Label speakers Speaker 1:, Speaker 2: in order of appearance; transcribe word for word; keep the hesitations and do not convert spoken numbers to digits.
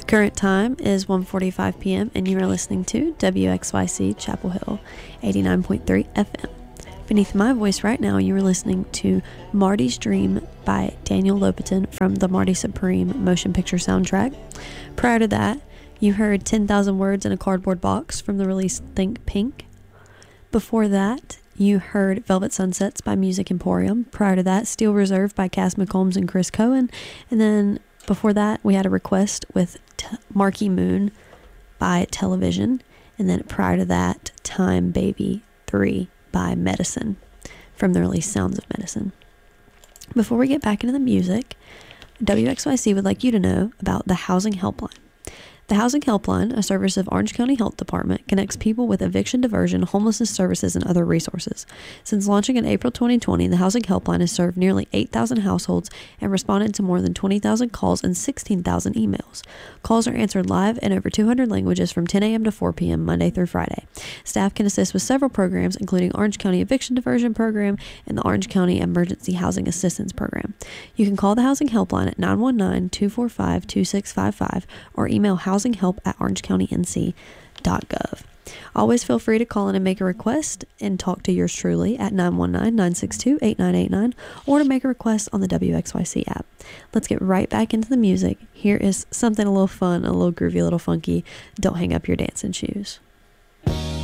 Speaker 1: Current time is one forty-five p.m. and you are listening to W X Y C Chapel Hill, eighty-nine point three F M. Beneath my voice right now, you are listening to Marty's Dream by Daniel Lopatin from the Marty Supreme motion picture soundtrack. Prior to that, you heard ten thousand Words in a Cardboard Box from the release Think Pink. Before that, you heard Velvet Sunsets by Music Emporium. Prior to that, Steel Reserve by Cass McCombs and Chris Cohen. And then before that, we had a request with T- Marky Moon by Television. And then prior to that, Time Baby three by Medicine from the release Sounds of Medicine. Before we get back into the music, W X Y C would like you to know about the Housing Helpline. The Housing Helpline, a service of Orange County Health Department, connects people with eviction diversion, homelessness services, and other resources. Since launching in April twenty twenty, the Housing Helpline has served nearly eight thousand households and responded to more than twenty thousand calls and sixteen thousand emails. Calls are answered live in over two hundred languages from ten a.m. to four p.m. Monday through Friday. Staff can assist with several programs, including Orange County Eviction Diversion Program and the Orange County Emergency Housing Assistance Program. You can call the Housing Helpline at nine one nine, two four five, two six five five or email housinghelp at orange county n c dot gov. Always feel free to call in and make a request and talk to yours truly at nine one nine, nine six two, eight nine eight nine or to make a request on the W X Y C app. Let's get right back into the music. Here is something a little fun, a little groovy, a little funky. Don't hang up your dancing shoes.